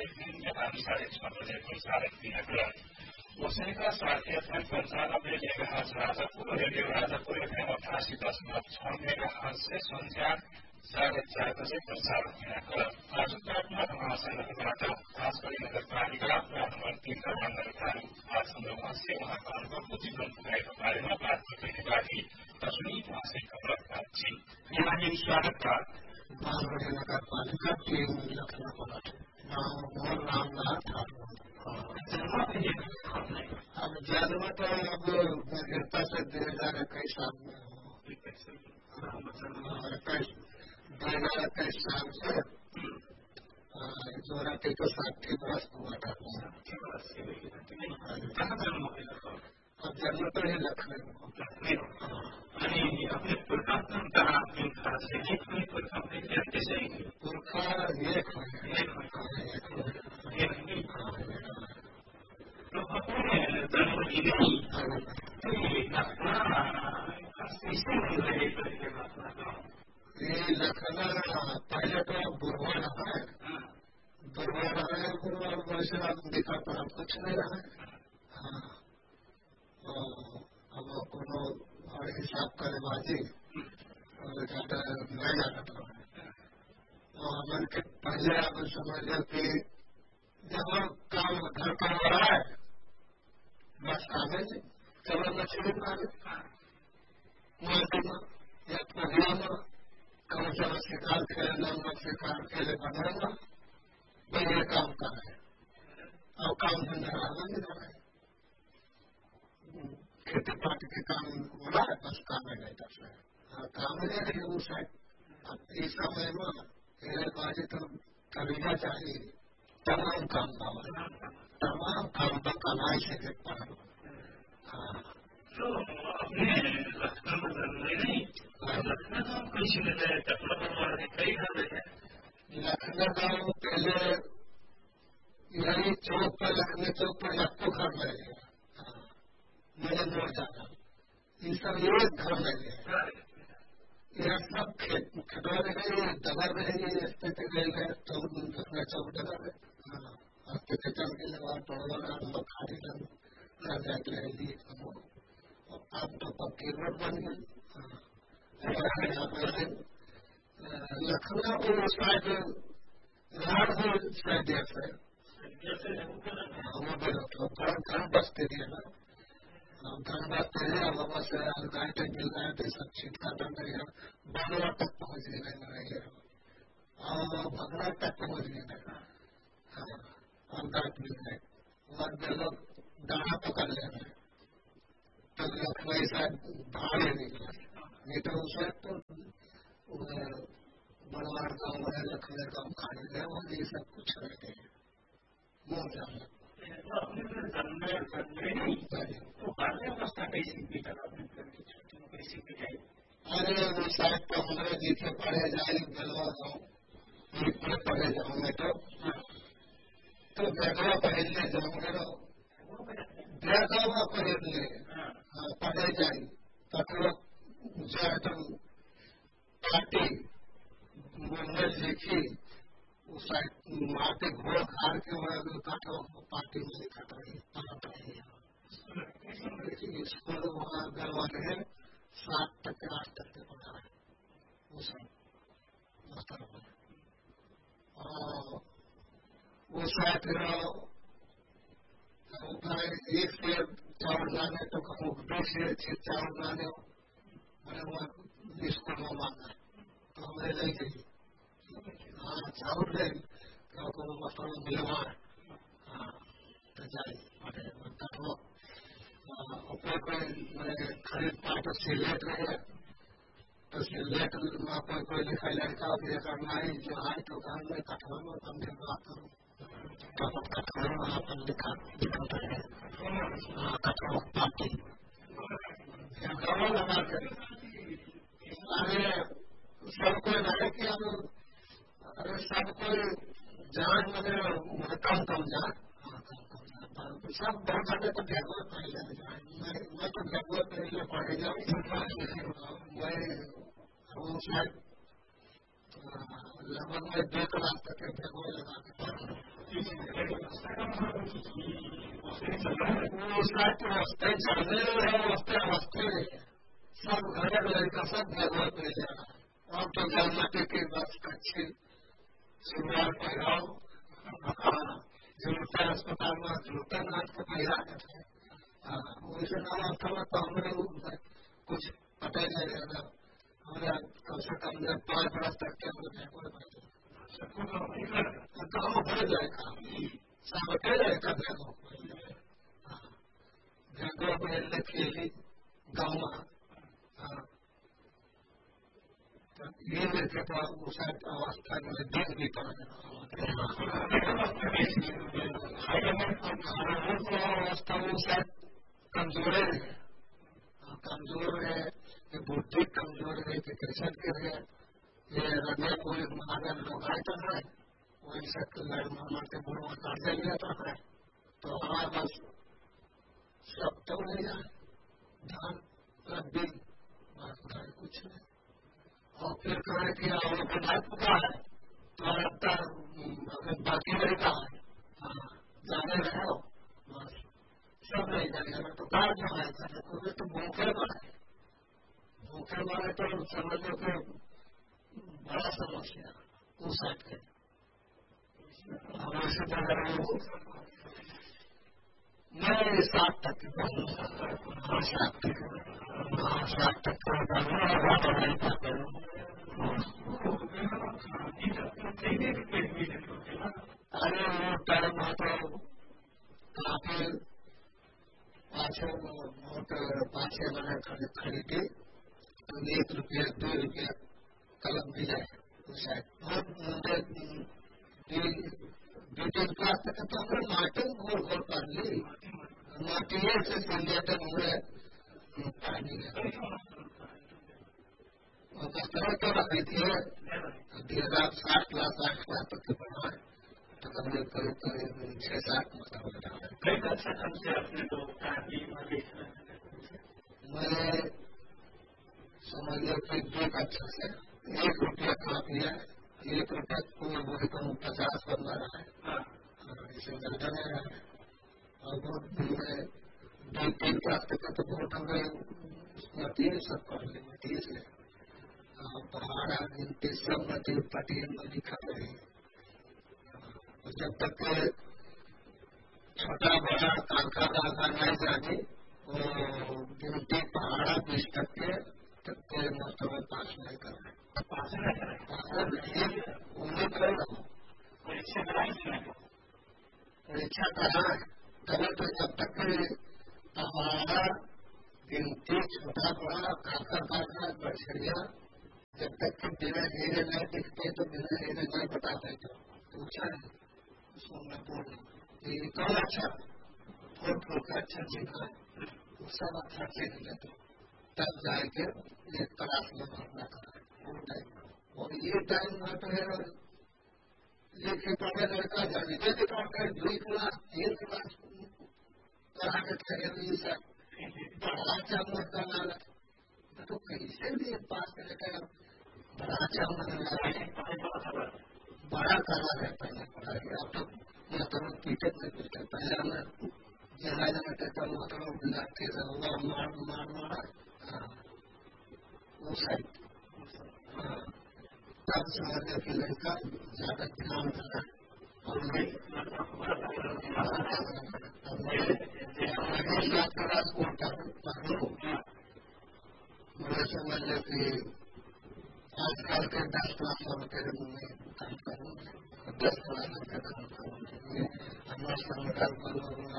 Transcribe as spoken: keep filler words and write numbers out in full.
बिहान साढे छ बजेको साढे तीन गलत उसैका साथी एफएम पन्चानब्बे megahertz Rajapur radio Rajapur FM अठासी दशमलव छ मेगाहर्ज से संध्या साढे चार बजे प्रसारण हुने आज प्राथमिक महासंघबाट खास गरी नगरपालिका वार्ड नम्बर तीनका नागरिकहरू आजको उहाँको अनुभवको जीवन पुर्याएको बारेमा बातचित गर्ने बाँकी तस्वीर महासंघका बातचित यहाँले स्वागतका बालगढी नगरपालिका तीन लखनऊबाट मोहन रामनाथ अब जन्म तो अब गिरता से दो हजार इक्कीस साल में इक्कीस दो हजार इक्कीस साल से जोरा के तो साठी वर्ष हुआ था। अब जन्म तो ही लखनऊ अपने पुरखातन कहा पुरखा एक तो अपने जन्म की नहीं ये लखनऊ पहले तो बुरवा रहा है बुरवा रहा है बुरवा वैसे आप देखा तो हम कुछ नहीं रहा है। हाँ अब कोनो और हिसाब करे बाजी ज्यादा नहीं जाना था हमारे के पहले आप समझ लो कि जब काम घर का हो रहा है बस काम है चलो मछली मारे या पुराना कौन सा शिकार खेलना मत शिकार खेले बनाना भाई ये काम कर रहे और काम धंधा नहीं कर रहे खेती पाती के काम हो रहा है बस काम है नहीं कर रहे काम नहीं रही उस अब इस समय में खेले बाजी तो करीबा चाहिए तमाम काम तमाम काम तो कमाई से देखता है। तो अपने लखनऊ नहीं लखनऊ कैसे मिले लखनऊ कई घर लखनऊ पहले यही चौक पर लखनऊ चौक पर लखनऊ घर में मेरे मोड़ जाना ये सब एक घर में यह सब खेतों में है दगर में है ये स्थिति गए है तो चौक दगर है हस्ते चल के लगा टोड़ा हम खाली कर जाते रहेगी अब तो पक्की रोड बन गई लखनऊ साइड राजपुर साइड है घर बसते दिए ना घर बसते हैं वहाँ से गाय मिल रहे थे सब छिटका बन रही है भगवा तक पहुँच गए और भगवा तक पहुँच गए और गाय मिल गए वहाँ लोग दाना पकड़ ले रहे तब लखनऊ साइड भाड़े निकला नहीं तो उस वक्त तो बड़वाड़ गाँव है लखनऊ गाँव खाने गए वहाँ ये सब कुछ रह गए वो जाना अरे वो शायद तो हमारे जिसे पढ़े जाए गलवा गाँव पढ़े जाऊँ मैं तो तो गलवा पहनने जाऊँगा बेगवा पहनने पढ़े जाए तक जाए तो पार्टी मंडल लिखी उस माटे घोड़ खार के काटो पार्टी में कट रही स्कूल वहाँ गलवा रहे सात तक आठ तक के पढ़ा है उस वो शायद एक से चावल लाने तो कहूँ दो से छह चावल लाने मैंने वहाँ स्कूल में मांगा तो हमें ले गई हाँ चावल ले तो मसाला मिलवा हाँ तो जाए कटो अपने कोई मैंने खरीद पाए तो सिलेट रहे तो सिलेट में कोई कोई लिखा लड़का ये करना है जो आए तो घर में कठोर में कम दिन बात करूँ कठोर वहाँ पर लिखा दिखाता है कठोर पार्टी लगा कर अरे सबको लगे कि अब अरे सबको जान मैंने कम कम जान सब बहुत सारे तो भगवा पहले मैं तो भगवा पहले पढ़े जाऊँ मैं वो शायद लगभग में दो क्लास तक भगवा लगा के पढ़ रस्ते चलने रहे रस्ते रस्ते सब घरे लड़का सब जगह पे जा रहा है। और तो जन्मते के बस अच्छी शुरुआत पैराओ जूता अस्पताल में जूता नाच के पैरा है। वैसे नाम था तो हमने कुछ पता नहीं रहता हमारा कम से कम जब पाँच वर्ष तक के गाँव भर जाएगा सब कह जाएगा बैंकों बैंकों में खेली गाँव ये लेके तो उस अवस्था में देख भी पाए अवस्था में शायद कमजोर है कमजोर है कि बुद्धि कमजोर है कि कैसे करे ये हृदय पूरी महाजन लोग आते हैं वही सब मार के बुढ़ो काट दे जाता है तो हमारे पास सब तो नहीं जाए धान का दिन कुछ नहीं और फिर कहे कि और पदार्थ का है तो लगता अगर बाकी रहता है हाँ जाने रहे हो बस सब नहीं जाएगा तो कार जो है तो भूखे बने भूखे बने तो समझ लो कि बड़ा समस्या उस साइड के और ऐसे तरह मैं सात तक हाँ सात तक हाँ सात तक नहीं पाते अरे वो टाइम तो काफी पाँच पाँच छह महीने खरीदे तो एक रुपया दो रुपया कलम भी जाए तो शायद ब्रिटिश क्लास तक तो हमने माटी घोर घोर कर ली माटी से संजय मुझे पानी तो रखी थी दो हजार साठ क्लास आठ क्लास तक के पढ़ाए तो करीब करीब करीब छह सात मैं समझ लो कि दो अच्छा से एक रुपया खा पिया एक रुपया पूरे बोले तो पचास बन रहा है इसे ज्यादा नहीं रहा है और बहुत दो तीन क्लास तक तो बहुत हमें तीन सब पढ़ लेंगे तीस ले पहाड़ा गिनती सब नदी पटेल में लिखा रहे जब तक छोटा बड़ा काका काका नहीं जाने गिनती पहाड़ा बीस तक के तब के मतलब पास नहीं कर रहे उन्हें कर परीक्षा करा तभी तो जब तक पहाड़ा गिनती छोटा बड़ा काका काका बछड़िया जब तक कि बिना हीरे नहीं दिखते तो बिना हीरे नहीं बताते तो पूछा है उसमें बोलना ये कौन अच्छा फूट फूट अच्छा सीखा वो सब अच्छा सीख लेते तब जाके एक क्लास में भरना करा और ये टाइम में तो है लिखे पढ़े लड़का जाने के पढ़कर दुई क्लास तीन क्लास पढ़ा के थे सब बड़ा चावल करना तो कैसे भी पास करेगा बड़ा चावल बड़ा करा है पहले पढ़ाई अब तो मतलब पीछे में पीछे पहले हमें जहाज में कहता मतलब लाते मार मार मारा वो साइड तब समझने की लड़का ज्यादा ध्यान देना और मुझे समझ लो कि आजकल के दस क्लास वालों के में काम करूँ दस क्लास का काम करूँ हमारे संगठन